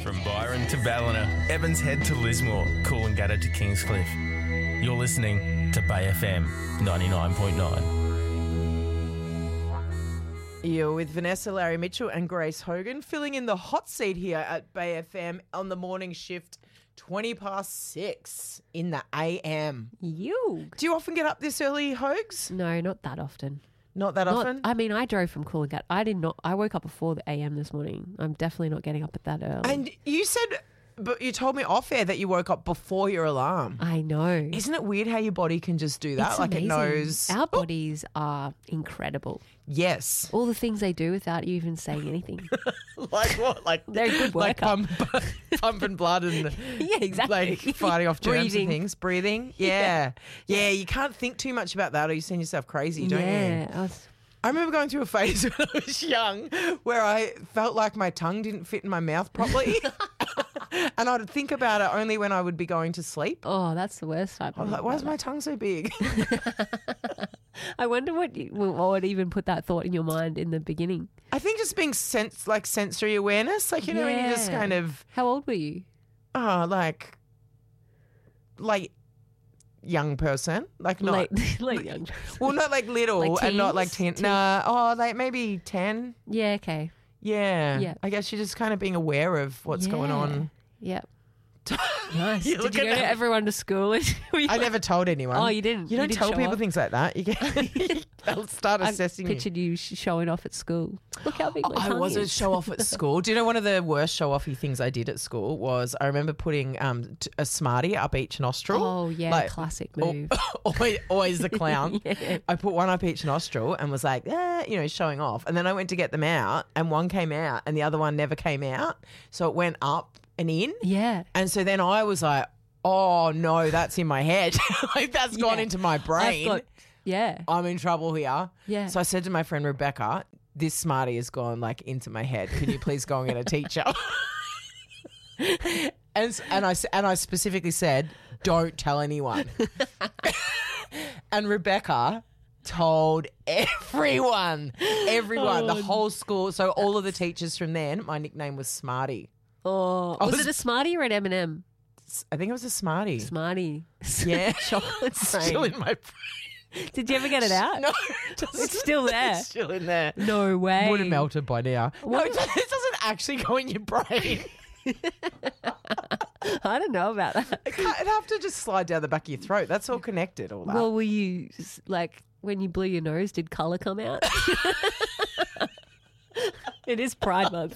From Byron to Ballina, Evans Head to Lismore, Coolangatta to Kingscliff. You're listening to Bay FM 99.9. You're with Vanessa, Larry Mitchell and Grace Hogan, filling in the hot seat here at Bay FM on the morning shift, 6:20 in the AM. You? Do you often get up this early, Hogs? No, not that often. Not that often? I mean, I drove from Coolangatta. I woke up before the AM this morning. I'm definitely not getting up at that early. And you said, but you told me off air that you woke up before your alarm. I know. Isn't it weird how your body can just do that? It's like amazing. it knows. Our bodies are incredible. Yes. All the things they do without you even saying anything. Like what? Like They're a good like workout. pumping blood and Yeah, exactly. like fighting off germs Breathing. and things. Breathing. Yeah. Yeah, you can't think too much about that or you send yourself crazy, don't you? Yeah. I remember going through a phase when I was young where I felt like my tongue didn't fit in my mouth properly. And I'd think about it only when I would be going to sleep. Oh, that's the worst type. I was like, why is my tongue so big? I wonder what would even put that thought in your mind in the beginning. I think just being sensory awareness. Like, you know, when you just Yeah. kind of, How old were you? like young person. Like not, Late young. well, not like little Like and not like teens? 10. Nah, like maybe 10. Yeah, okay. Yeah. Yeah. I guess you're just kind of being aware of what's going on. Yep. Nice. You Did look you at go to that. everyone to school? I never told anyone. Oh, you didn't? You don't You didn't tell show people off? things like that. You get, they'll start assessing I you. pictured you showing off at school. Look how big my I tongue was a is. show off at school. Do you know one of the worst show offy things I did at school was I remember putting a Smartie up each nostril. Oh, yeah, Like, classic move. always the clown. Yeah. I put one up each nostril and was like, showing off. And then I went to get them out and one came out and the other one never came out. So it went up and in. Yeah. And so then I was like, oh no, that's in my head. Like that's gone Yeah. into my brain. Yeah. I'm in trouble here. Yeah. So I said to my friend Rebecca, this Smartie has gone like into my head. Can you please go and get a teacher? and I specifically said, don't tell anyone. And Rebecca told everyone, the whole school. So all of the teachers from then, my nickname was Smartie. Oh, was it a Smartie or an M&M? I think it was a Smartie. Smartie. Yeah. Chocolate Still brain. in my brain. Did you ever get it out? No, It's still there. It's still in there. No way. Would have melted by now. No, it doesn't actually go in your brain. I don't know about that. It'd have to just slide down the back of your throat. That's all connected, all that. Well, were you like when you blew your nose? Did colour come out? It is Pride Month.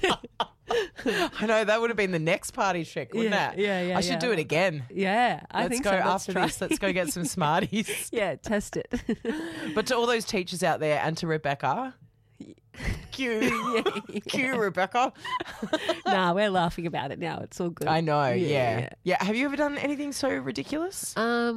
I know, that would have been the next party trick, wouldn't Yeah, it? yeah, I should do it again. Yeah, I Let's think go so. after this. Let's go get some Smarties. Yeah, test it. But to all those teachers out there and to Rebecca, cue Rebecca. Nah, we're laughing about it now. It's all good. I know, yeah. Have you ever done anything so ridiculous?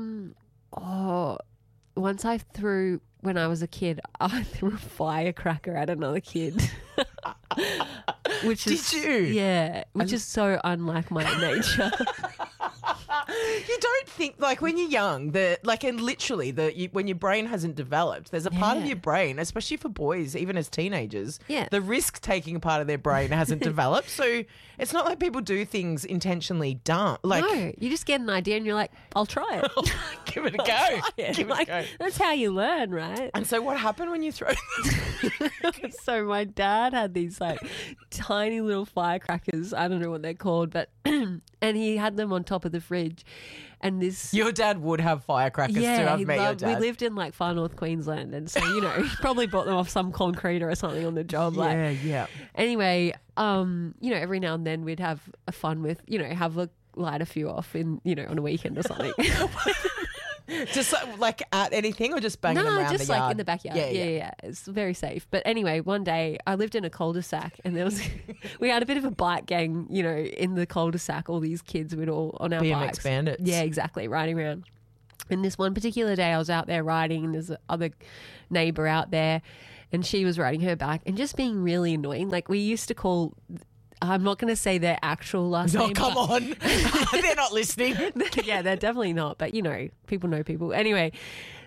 Once when I was a kid, I threw a firecracker at another kid. Which is, Did you? Yeah, which is so unlike my nature. You don't think, like, when you're young, and literally, when your brain hasn't developed, there's a part of Yeah. your brain, especially for boys, even as teenagers, Yeah. the risk-taking part of their brain hasn't developed. So it's not like people do things intentionally dumb. Like, No, you just get an idea and you're like, I'll try it. give it a go. Yeah, Give like, it a go. that's how you learn, right? And so what happened when you throw So my dad had these like tiny little firecrackers. I don't know what they're called, but and he had them on top of the fridge. And this Your dad would have firecrackers too. I've he met your loved, we dad. lived in like far north Queensland, and so he probably bought them off some concrete or something on the job. yeah. Anyway, every now and then we'd have a fun with light a few off on a weekend or something. Just like at anything or just banging them No, around just the like yard? in the backyard. Yeah. Yeah. It's very safe. But anyway, one day I lived in a cul-de-sac and we had a bit of a bike gang, in the cul-de-sac, all these kids would all on our BMX bikes. bandits. Yeah, exactly, riding around. And this one particular day I was out there riding and there's other neighbour out there and she was riding her bike and just being really annoying. Like we used to call... I'm not going to say their actual last name. Oh, come on. They're not listening. Yeah, they're definitely not. But, people know people. Anyway,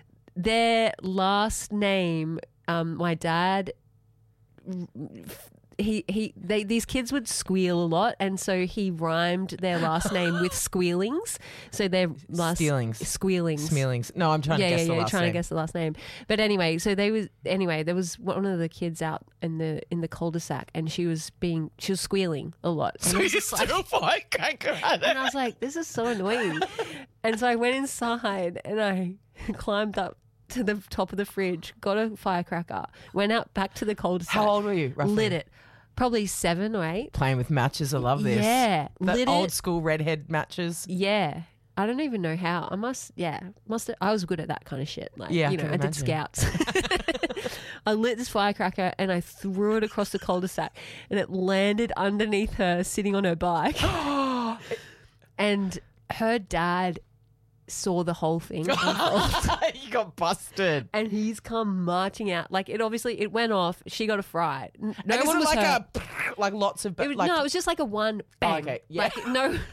their last name, my dad these kids would squeal a lot, and so he rhymed their last name with squealings. So their last Stealings. squealings. Smealings. No, I'm trying to guess the last trying name. to guess the last name. But anyway, there was one of the kids out in the cul-de-sac, and she was squealing a lot. And So I was you just like, still firecracker at and it. I was like, this is so annoying. And so I went inside and I climbed up to the top of the fridge, got a firecracker, went out back to the cul-de-sac. How old were you, roughly? Lit it. Probably 7 or 8. Playing with matches. I love this. Yeah. The Lit old it. school redhead matches. Yeah. I don't even know how. I was good at that kind of shit. Like, Yeah, I you know, can I did imagine. scouts. I lit this firecracker and I threw it across the cul-de-sac and it landed underneath her sitting on her bike. And her dad saw the whole thing unfold. You got busted. And he's come marching out. Like, it went off. She got a fright. No And one is was it like hurt. like lots of It was just like a one bang. okay, yeah. Like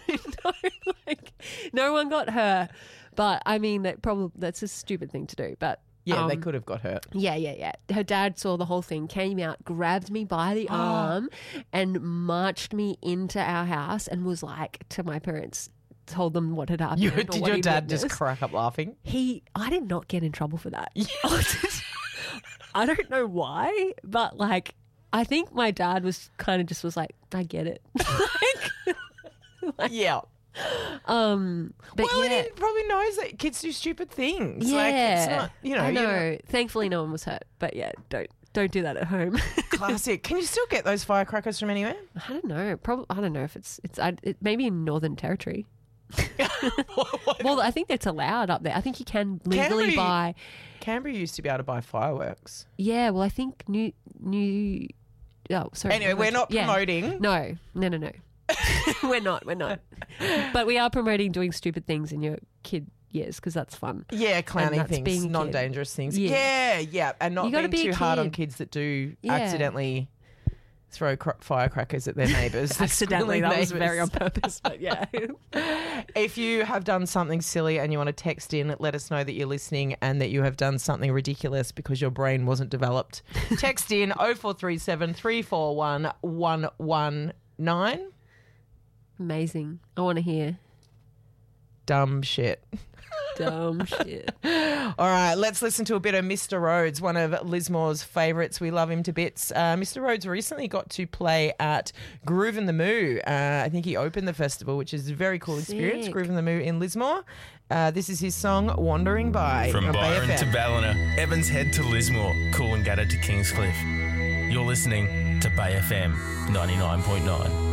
no one got hurt. But I mean that's a stupid thing to do. But yeah, they could have got hurt. Yeah. Her dad saw the whole thing, came out, grabbed me by the arm, and marched me into our house, and was like to my parents, told them what had happened. or Did what your he'd dad just witnessed. crack up laughing? I did not get in trouble for that. I don't know why, but like, I think my dad was was like, I get it. Yeah. But Well, yeah, he probably knows that kids do stupid things. yeah, Like, it's not, you know. I know. you're not- Thankfully, no one was hurt. But yeah, don't do that at home. Classic. Can you still get those firecrackers from anywhere? I don't know. I don't know if it's maybe in Northern Territory. Well, I think that's allowed up there. I think you can legally Canberra- buy. Canberra used to be able to buy fireworks. Yeah, well, I think new. Oh, sorry. Anyway, we're not Yeah. promoting. No. We're not. But we are promoting doing stupid things in your kid years because that's fun. Yeah, clowning that's being a things, kid. non-dangerous things. Yeah. Yeah, and not You gotta being be a too hard on kid. kids that do Yeah. accidentally throw firecrackers at their neighbours. Accidentally, that was Neighbours. very on purpose. But yeah. If you have done something silly and you want to text in, let us know that you're listening and that you have done something ridiculous because your brain wasn't developed. Text in 0437 341 119. Amazing. I want to hear Dumb shit. dumb shit. All right, let's listen to a bit of Mr. Rhodes, one of Lismore's favourites. We love him to bits. Mr. Rhodes recently got to play at Groove in the Moo. I think he opened the festival, which is a very cool experience. Sick. Groove in the Moo in Lismore. This is his song, Wandering By. From on Byron BFM. to Ballina, Evans Head to Lismore, Coolangatta to Kingscliff. You're listening to Bay FM 99.9.